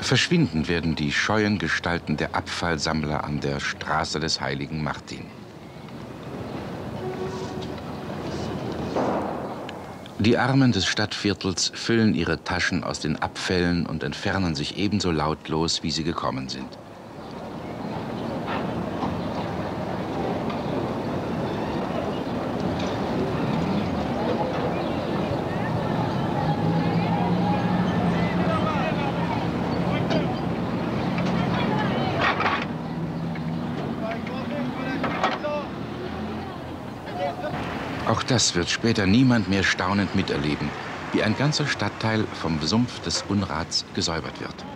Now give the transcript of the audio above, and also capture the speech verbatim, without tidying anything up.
Verschwinden werden die scheuen Gestalten der Abfallsammler an der Straße des heiligen Martin. Die Armen des Stadtviertels füllen ihre Taschen aus den Abfällen und entfernen sich ebenso lautlos, wie sie gekommen sind. Auch das wird später niemand mehr staunend miterleben, wie ein ganzer Stadtteil vom Sumpf des Unrats gesäubert wird.